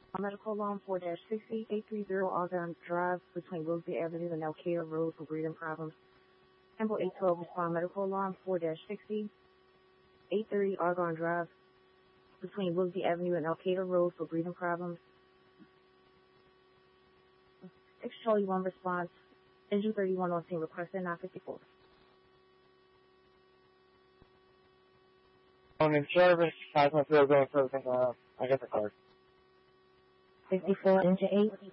Medical Alarm 4-60-830 Argonne Drive between Willoughby Avenue and Elkader Road for breathing problems. Temple 812 respond. Medical Alarm 4-60-830 Argonne Drive between Willoughby Avenue and Elkader Road for breathing problems. 6 Charlie 1 response. Engine 31 on scene requested 954. On in service, 5 months ago going for I got the card. 54 engine 8.